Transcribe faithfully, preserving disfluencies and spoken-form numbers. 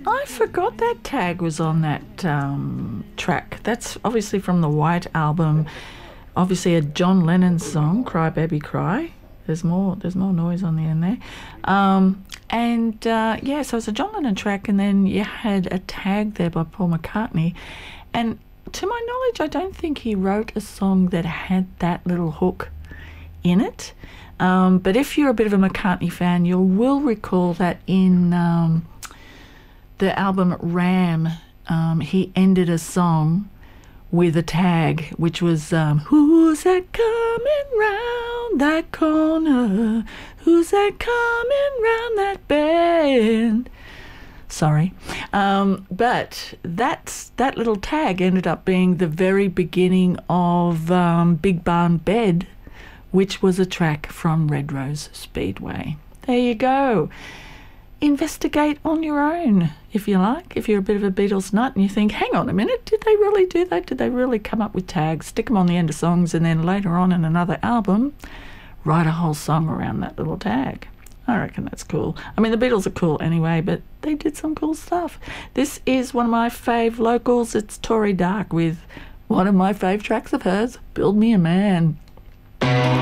I forgot that tag was on that um, track. That's obviously from the White Album. Obviously a John Lennon song, Cry Baby Cry. There's more There's more noise on the end there. Um, and, uh, yeah, so it's a John Lennon track, and then you had a tag there by Paul McCartney. And to my knowledge, I don't think he wrote a song that had that little hook in it. Um, but if you're a bit of a McCartney fan, you will recall that in um, the album Ram, um, he ended a song with a tag, which was, um, who's that coming round that corner? Who's that coming round that bend? Sorry. Um, but that's, that little tag ended up being the very beginning of um, Big Barn Bed, which was a track from Red Rose Speedway. There you go. Investigate on your own, if you like. If you're a bit of a Beatles nut and you think, hang on a minute, did they really do that? Did they really come up with tags, stick them on the end of songs, and then later on in another album, write a whole song around that little tag? I reckon that's cool. I mean, the Beatles are cool anyway, but they did some cool stuff. This is one of my fave locals. It's Tori Dark with one of my fave tracks of hers, Build Me a Man.